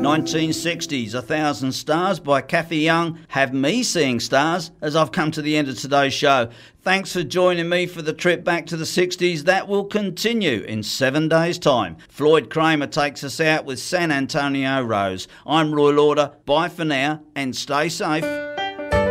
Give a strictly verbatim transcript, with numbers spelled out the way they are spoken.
nineteen sixties, A Thousand Stars by Kathy Young have me seeing stars as I've come to the end of today's show. Thanks for joining me for the trip back to the sixties. That will continue in seven days' time. Floyd Kramer takes us out with San Antonio Rose. I'm Roy Lauder. Bye for now and stay safe.